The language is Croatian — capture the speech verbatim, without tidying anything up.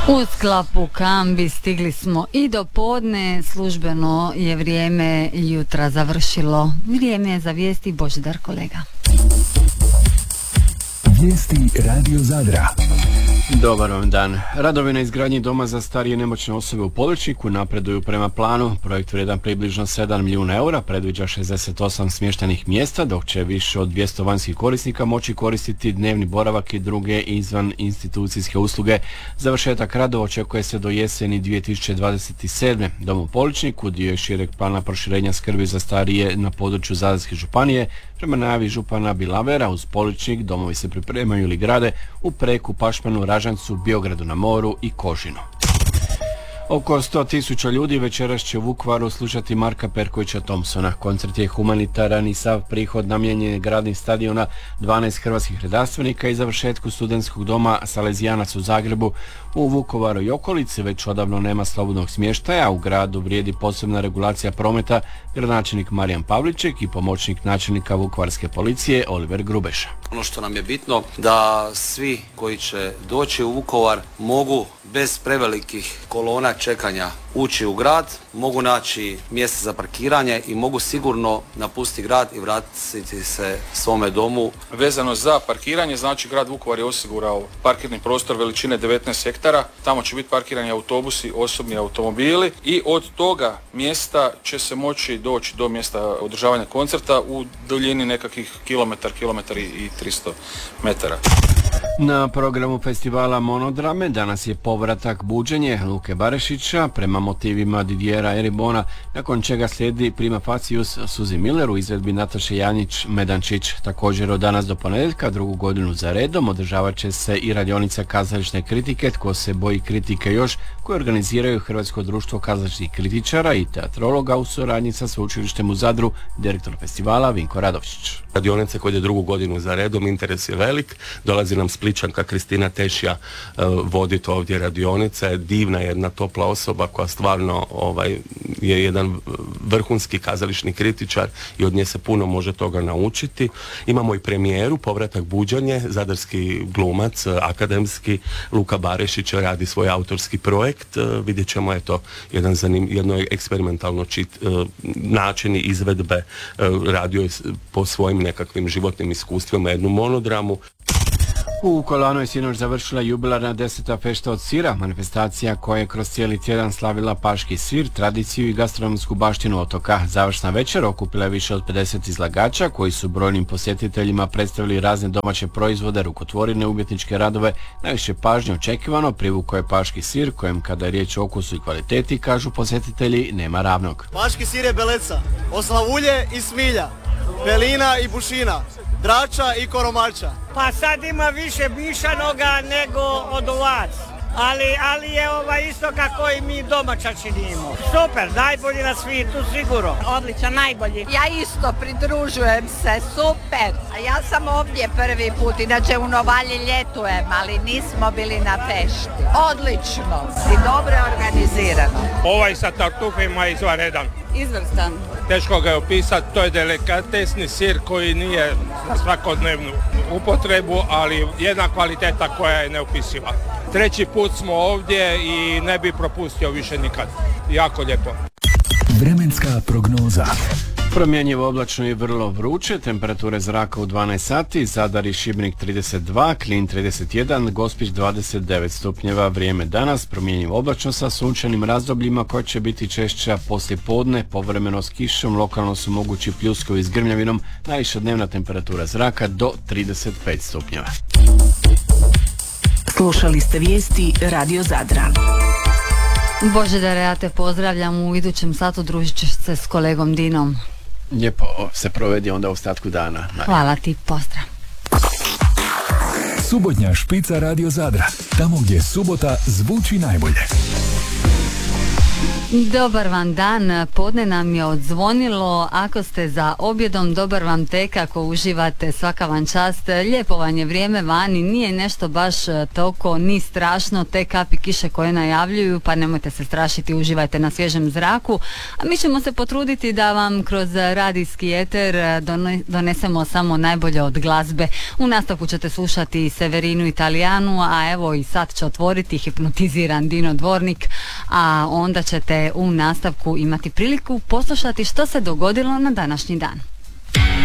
U sklapu Kambi stigli smo i do podne, službeno je vrijeme jutra završilo. Vrijeme je za vijesti. Božidar, kolega. Vijesti Radio Zadra. Dobar vam dan. Radovi na izgradnji doma za starije i nemoćne osobe u Poličniku napreduju prema planu. Projekt vrijedan približno sedam milijuna eura predviđa šezdeset osam smještajnih mjesta, dok će više od dvjesto vanjskih korisnika moći koristiti dnevni boravak i druge izvan institucijske usluge. Završetak radova očekuje se do jeseni dvije tisuće dvadeset sedme. Dom u Poličniku dio je šireg plana proširenja skrbi za starije na području Zadarske županije. Prema najavi župana Bilavera, uz Poličnik domovi se pripremaju ili grade u Preku, Pašmanu, Ražancu, Biogradu na moru i Kožinu. Oko sto tisuća ljudi večeras će u Vukovaru slušati Marka Perkovića Thompsona. Koncert je humanitaran i sav prihod namijenjen je gradnji stadiona, dvanaest hrvatskih redarstvenika i završetku studentskog doma Salezijanac u Zagrebu. U Vukovaru i okolici već odavno nema slobodnog smještaja, u gradu vrijedi posebna regulacija prometa. Gradonačelnik Marijan Pavliček i pomoćnik načelnika Vukovarske policije Oliver Grubeša. Ono što nam je bitno da svi koji će doći u Vukovar mogu bez prevelikih kolona čekanja ući u grad, mogu naći mjesto za parkiranje i mogu sigurno napustiti grad i vratiti se svome domu. Vezano za parkiranje, znači grad Vukovar je osigurao parkirni prostor veličine devetnaest hektara, tamo će biti parkirani autobusi, osobni automobili i od toga mjesta će se moći doći do mjesta održavanja koncerta u duljini nekakvih kilometar, kilometar i tristo metara. Na programu festivala Monodrame danas je povratak Buđenje Luke Barešića prema motivima Didijera Eribona, nakon čega slijedi Prima facius Suzi Miller u izvedbi Nataše Janjić Medančić. Također od danas do ponedjeljka, drugu godinu za redom, održavat će se i radionica kazališne kritike Tko se boji kritike još, koje organiziraju Hrvatsko društvo kazališnih kritičara i teatrologa u suradnji sa Sveučilištem u Zadru, direktor festivala Vinko Radovčić. Radionice koje je drugu godinu za redom, interes je velik, dolazi nam Spličanka Kristina Tešja uh, voditi ovdje radionice, divna jedna topla osoba koja stvarno ovaj, je jedan vrhunski kazališni kritičar i od nje se puno može toga naučiti. Imamo i premijeru, povratak Buđanje, zadarski glumac, akademski, Luka Barešić radi svoj autorski projekt, uh, vidjet ćemo eto jedan zanim, jedno eksperimentalno čit, uh, načini izvedbe, uh, radio je po svojim nekakvim životnim iskustvima jednu monodramu. U Kolanu je sinoć završila jubilarna deseta fešta od sira, manifestacija koja je kroz cijeli tjedan slavila paški sir, tradiciju i gastronomsku baštinu otoka. Završna večer okupila je više od pedeset izlagača koji su brojnim posjetiteljima predstavili razne domaće proizvode, rukotvorine, umjetničke radove. Najviše pažnje očekivano privukao je paški sir, kojem kada je riječ o okusu i kvaliteti, kažu posjetitelji, nema ravnog. Paški sir je beleca, oslavulje i smilja, pelina i bušina, drača i koromača. Pa sad ima više mišanoga nego od ovac, ali, ali je ovaj isto kako i mi domaća činimo. Super, najbolji na svijetu sigurno. Odličan, najbolji. Ja isto pridružujem se, super. A ja sam ovdje prvi put, inače u Novalji ljetujem, ali nismo bili na fešti. Odlično i dobro organizirano. Ovaj sa tartufima je izvanredan. Izvrstan. Teško ga je opisati, to je delikatesni sir koji nije za svakodnevnu upotrebu, ali jedna kvaliteta koja je neopisiva. Treći put smo ovdje i ne bi propustio više nikad. Jako lijepo. Vremenska prognoza. Promjenjivo oblačno i vrlo vruće, temperature zraka u dvanaest sati, Zadar i Šibenik trideset dva, Knin trideset jedan, Gospić dvadeset devet stupnjeva. Vrijeme danas promjenjivo oblačno sa sunčanim razdobljima koja će biti češća poslije podne, povremeno s kišom, lokalno su mogući pljuskovi s grmljavinom, najviša dnevna temperatura zraka do trideset pet stupnjeva. Slušali ste vijesti Radio Zadra. Božidare, ja te pozdravljam, u idućem satu družit ćeš se s kolegom Dinom. Lijepo se provedi onda u ostatku dana. Hvala ti, pozdrav. Subotnja špica Radio Zadra, tamo gdje subota zvuči najbolje. Dobar vam dan, podne nam je odzvonilo, ako ste za objedom dobar vam tek, ako uživate svaka vam čast, lijepo vam je vrijeme vani, nije nešto baš toliko ni strašno, te kapi kiše koje najavljuju, pa nemojte se strašiti, uživajte na svježem zraku, a mi ćemo se potruditi da vam kroz radijski eter donesemo samo najbolje od glazbe. U nastavku ćete slušati Severinu Italijanu, a evo i sad će otvoriti hipnotiziran Dino Dvornik, a onda ćete u nastavku imati priliku poslušati što se dogodilo na današnji dan.